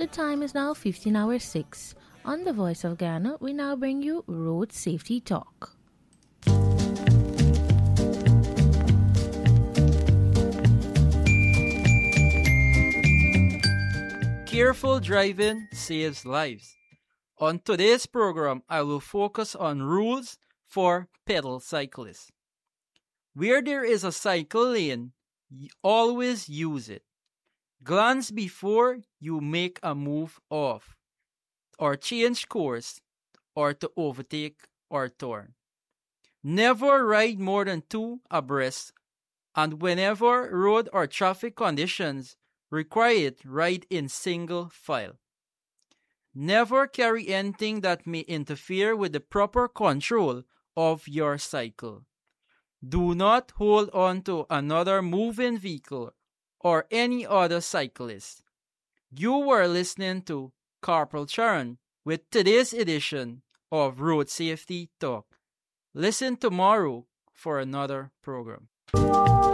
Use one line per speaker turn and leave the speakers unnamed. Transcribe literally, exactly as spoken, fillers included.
The time is now fifteen hours six. On the Voice of Guyana, we now bring you Road Safety Talk.
Careful driving saves lives. On today's program, I will focus on rules for pedal cyclists. Where there is a cycle lane, always use it. Glance before you make a move off, or change course, or to overtake or turn. Never ride more than two abreast, and whenever road or traffic conditions require it, ride in single file. Never carry anything that may interfere with the proper control of your cycle. Do not hold on to another moving vehicle or any other cyclist. You were listening to Corporal Charan with today's edition of Road Safety Talk. Listen tomorrow for another program.